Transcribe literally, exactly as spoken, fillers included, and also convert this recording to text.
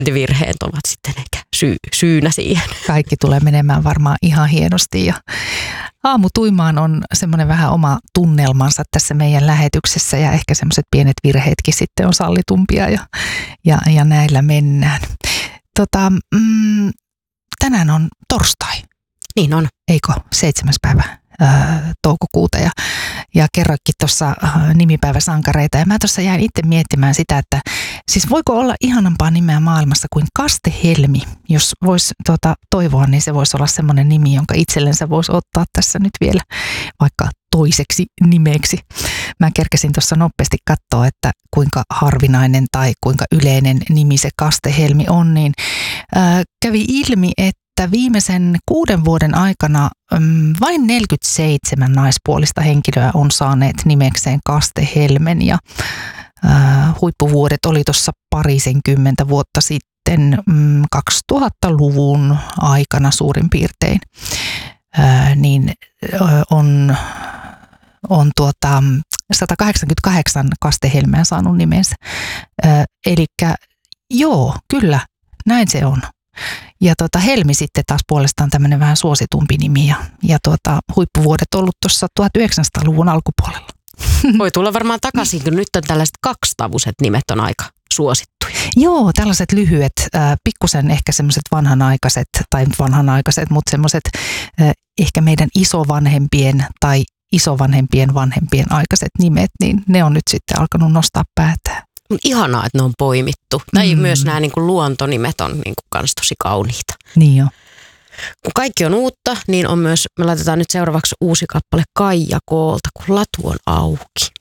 virheet ovat sitten ehkä syy, syynä siihen. Kaikki tulee menemään varmaan ihan hienosti ja aamutuimaan on semmoinen vähän oma tunnelmansa tässä meidän lähetyksessä ja ehkä semmoiset pienet virheetkin sitten on sallitumpia ja, ja, ja näillä mennään. Tota, mm, tänään on torstai. Niin on. Eikö? Seitsemäs päivä ää, toukokuuta ja, ja kerroitkin tuossa nimipäiväsankareita ja mä tuossa jäin itse miettimään sitä, että siis voiko olla ihanampaa nimeä maailmassa kuin Kaste Helmi, jos voisi tuota, toivoa, niin se voisi olla semmoinen nimi, jonka itsellensä voisi ottaa tässä nyt vielä vaikka toiseksi nimeksi. Mä kerkesin tuossa nopeasti katsoa, että kuinka harvinainen tai kuinka yleinen nimi se Kaste Helmi on, niin ää, kävi ilmi, että että viimeisen kuuden vuoden aikana mm, vain neljäkymmentäseitsemän naispuolista henkilöä on saaneet nimekseen Kaste Helmen ja äh, huippuvuodet oli tuossa parisenkymmentä vuotta sitten mm, kaksituhattaluvun aikana suurin piirtein, äh, niin äh, on, on tuota, sata kahdeksankymmentäkahdeksan Kaste Helmeä saanut nimensä. Äh, elikkä joo, kyllä, näin se on. Ja tuota, Helmi sitten taas puolestaan tämmöinen vähän suositumpi nimi ja, ja tuota, huippuvuodet ollut tuossa tuhatyhdeksänsataaluvun alkupuolella. Voi tulla varmaan takaisin, kun nyt on tällaiset kaksitavuiset nimet on aika suosittuja. Joo, tällaiset lyhyet, äh, pikkusen ehkä semmoiset vanhanaikaiset, tai vanhanaikaiset, mutta semmoiset äh, ehkä meidän isovanhempien tai isovanhempien vanhempien aikaiset nimet, niin ne on nyt sitten alkanut nostaa päätään. Ihanaa, että ne on poimittu. Tai mm. myös nämä niin kuin luontonimet on niin kuin kans tosi kauniita. Niin jo. Kun kaikki on uutta, niin on myös, me laitetaan nyt seuraavaksi uusi kappale Kaija Koolta, kun latu on auki.